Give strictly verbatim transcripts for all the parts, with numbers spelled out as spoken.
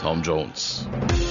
Tom Jones.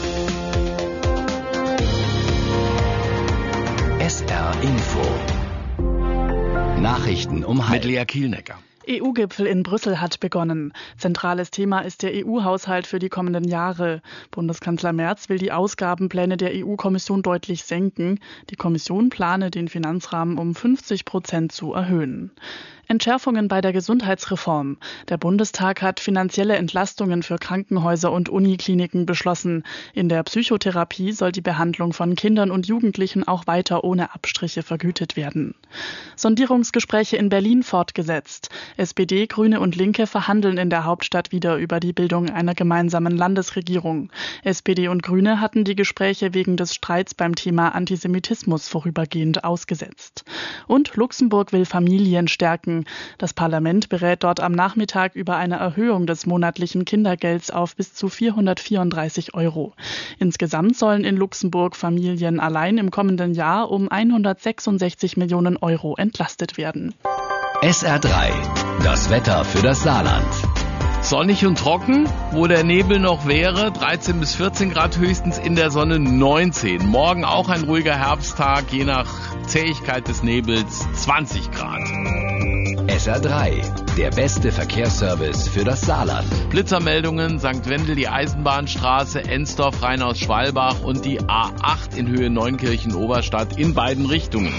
S R Info. Nachrichten um halb. Mit Lea Kielnecker. E U-Gipfel in Brüssel hat begonnen. Zentrales Thema ist der E U-Haushalt für die kommenden Jahre. Bundeskanzler Merz will die Ausgabenpläne der E U-Kommission deutlich senken. Die Kommission plane, den Finanzrahmen um fünfzig Prozent zu erhöhen. Entschärfungen bei der Gesundheitsreform. Der Bundestag hat finanzielle Entlastungen für Krankenhäuser und Unikliniken beschlossen. In der Psychotherapie soll die Behandlung von Kindern und Jugendlichen auch weiter ohne Abstriche vergütet werden. Sondierungsgespräche in Berlin fortgesetzt. S P D, Grüne und Linke verhandeln in der Hauptstadt wieder über die Bildung einer gemeinsamen Landesregierung. S P D und Grüne hatten die Gespräche wegen des Streits beim Thema Antisemitismus vorübergehend ausgesetzt. Und Luxemburg will Familien stärken. Das Parlament berät dort am Nachmittag über eine Erhöhung des monatlichen Kindergelds auf bis zu vierhundertvierunddreißig Euro. Insgesamt sollen in Luxemburg Familien allein im kommenden Jahr um hundertsechsundsechzig Millionen Euro entlastet werden. S R drei. Das Wetter für das Saarland. Sonnig und trocken, wo der Nebel noch wäre, dreizehn bis vierzehn Grad höchstens, in der Sonne neunzehn. Morgen auch ein ruhiger Herbsttag, je nach Zähigkeit des Nebels zwanzig Grad. S R drei, der beste Verkehrsservice für das Saarland. Blitzermeldungen, Sankt Wendel, die Eisenbahnstraße, Ensdorf, Rheinaus-Schwalbach und die A acht in Höhe Neunkirchen-Oberstadt in beiden Richtungen.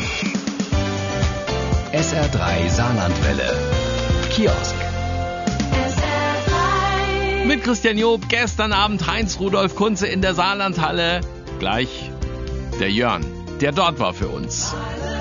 S R drei Saarlandwelle. Kiosk. Mit Christian Job, gestern Abend Heinz-Rudolf Kunze in der Saarlandhalle. Gleich der Jörn, der dort war für uns.